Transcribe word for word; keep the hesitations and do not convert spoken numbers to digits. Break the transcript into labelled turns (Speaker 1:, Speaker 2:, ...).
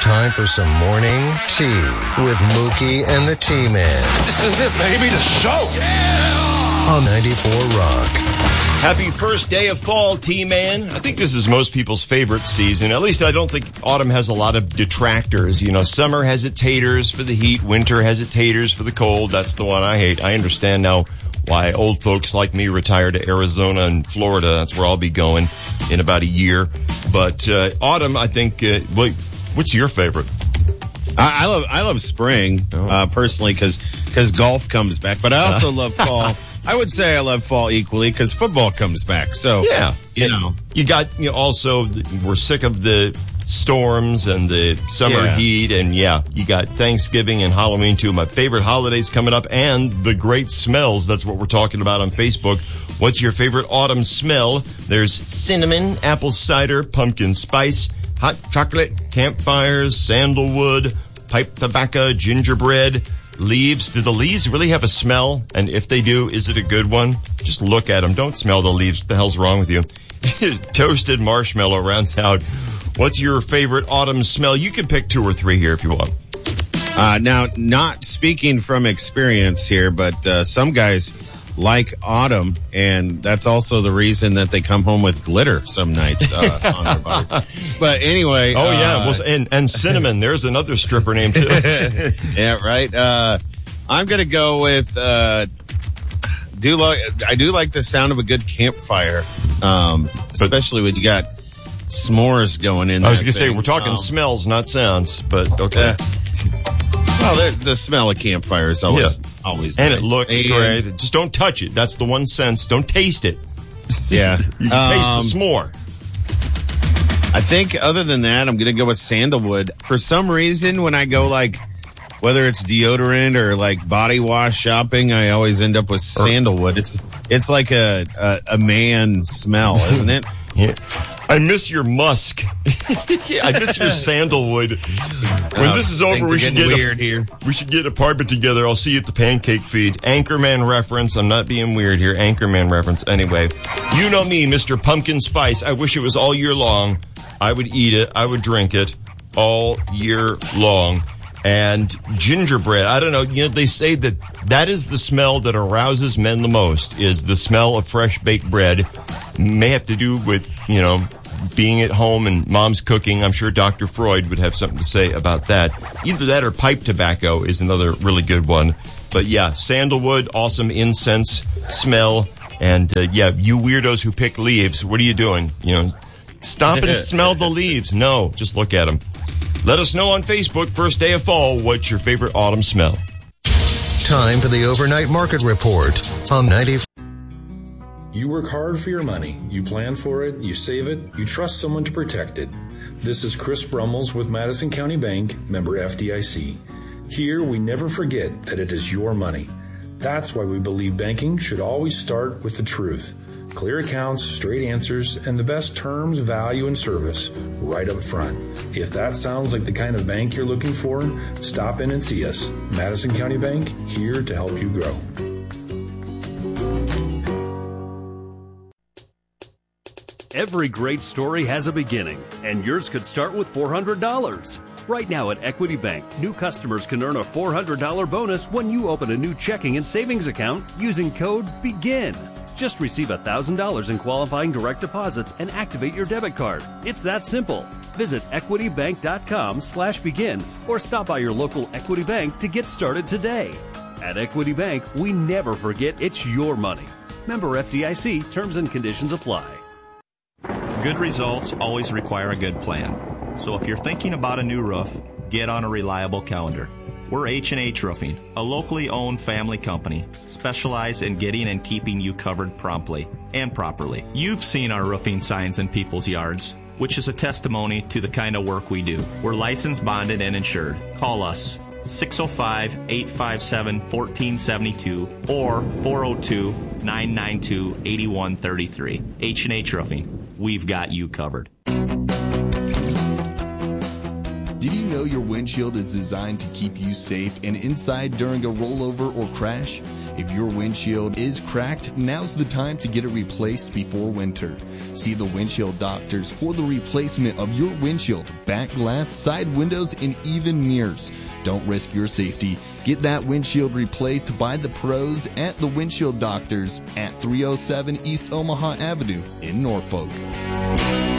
Speaker 1: Time for some morning tea with Mookie and the T-Man.
Speaker 2: This is it, baby, the show.
Speaker 1: Yeah! On ninety-four Rock.
Speaker 3: Happy first day of fall, T-Man. I think this is most people's favorite season. At least I don't think autumn has a lot of detractors. You know, summer has its haters for the heat. Winter has its haters for the cold. That's the one I hate. I understand now why old folks like me retire to Arizona and Florida. That's where I'll be going in about a year. But uh, autumn, I think, uh, wait, what's your favorite?
Speaker 4: I, I love I love spring, oh. uh, personally, because because golf comes back. But I also uh. love fall. I would say I love fall equally because football comes back. So
Speaker 3: yeah,
Speaker 4: you know,
Speaker 3: you got you know, also we're sick of the storms and the summer
Speaker 4: yeah.
Speaker 3: heat, and yeah, you got Thanksgiving and Halloween too. My favorite holidays coming up, and the great smells. That's what we're talking about on Facebook. What's your favorite autumn smell? There's cinnamon, apple cider, pumpkin spice, hot chocolate, campfires, sandalwood, pipe tobacco, gingerbread. Leaves. Do the leaves really have a smell? And if they do, is it a good one? Just look at them. Don't smell the leaves. What the hell's wrong with you? Toasted marshmallow rounds out. What's your favorite autumn smell? You can pick two or three here if you want.
Speaker 4: Uh, now, not speaking from experience here, but uh, some guys like autumn, and that's also the reason that they come home with glitter some nights uh, on their body. But anyway.
Speaker 3: Oh,
Speaker 4: uh,
Speaker 3: yeah. Well, and, and cinnamon. There's another stripper name, too.
Speaker 4: Yeah, right. Uh, I'm going to go with, uh, do like, I do like the sound of a good campfire, um, especially when you got s'mores going in there.
Speaker 3: I was going to say, we're talking um, smells, not sounds, but okay.
Speaker 4: Uh, Well, the, the smell of campfire is always, yeah. always
Speaker 3: and
Speaker 4: nice.
Speaker 3: it looks and, great. Just don't touch it. That's the one sense. Don't taste it.
Speaker 4: Yeah.
Speaker 3: You can taste
Speaker 4: um,
Speaker 3: the s'more.
Speaker 4: I think other than that, I'm going to go with sandalwood. For some reason, when I go like, whether it's deodorant or like body wash shopping, I always end up with sandalwood. It's, it's like a, a, a man smell, isn't it?
Speaker 3: Yeah. I miss your musk. Yeah, I miss your sandalwood. When
Speaker 4: oh,
Speaker 3: this is over, we should get
Speaker 4: weird
Speaker 3: a,
Speaker 4: here.
Speaker 3: We should get an apartment together. I'll see you at the pancake feed. Anchorman reference. I'm not being weird here. Anchorman reference. Anyway, you know me, Mister Pumpkin Spice. I wish it was all year long. I would eat it. I would drink it all year long. And gingerbread. I don't know. You know, they say that that is the smell that arouses men the most, is the smell of fresh baked bread. May have to do with, you know, being at home and mom's cooking. I'm sure Doctor Freud would have something to say about that. Either that or pipe tobacco is another really good one. But yeah, sandalwood, awesome incense smell. And uh, yeah, you weirdos who pick leaves, what are you doing? You know, stop and smell the leaves. No, just look at them. Let us know on Facebook, first day of fall, what's your favorite autumn smell?
Speaker 1: Time for the overnight market report on ninety-four.
Speaker 5: You work hard for your money. You plan for it. You save it. You trust someone to protect it. This is Chris Brummels with Madison County Bank, member F D I C. Here, we never forget that it is your money. That's why we believe banking should always start with the truth. Clear accounts, straight answers, and the best terms, value, and service right up front. If that sounds like the kind of bank you're looking for, stop in and see us. Madison County Bank, here to help you grow.
Speaker 6: Every great story has a beginning, and yours could start with four hundred dollars. Right now at Equity Bank, new customers can earn a four hundred dollars bonus when you open a new checking and savings account using code BEGIN. Just receive one thousand dollars in qualifying direct deposits and activate your debit card. It's that simple. Visit equitybank.com slash begin or stop by your local Equity Bank to get started today. At Equity Bank, we never forget it's your money. Member F D I C, terms and conditions apply.
Speaker 7: Good results always require a good plan. So if you're thinking about a new roof, get on a reliable calendar. We're H and H Roofing, a locally owned family company, specialized in getting and keeping you covered promptly and properly. You've seen our roofing signs in people's yards, which is a testimony to the kind of work we do. We're licensed, bonded, and insured. Call us six oh five, eight five seven, one four seven two or four oh two, nine nine two, eight one three three. H and H Roofing. We've got you covered.
Speaker 8: Did you know your windshield is designed to keep you safe and inside during a rollover or crash?
Speaker 2: If your windshield is cracked, now's the time to get it replaced before winter. See the windshield doctors for the replacement of your windshield, back glass, side windows, and even mirrors. Don't risk your safety. Get that windshield replaced by the pros at the Windshield Doctors at three oh seven East Omaha Avenue in Norfolk.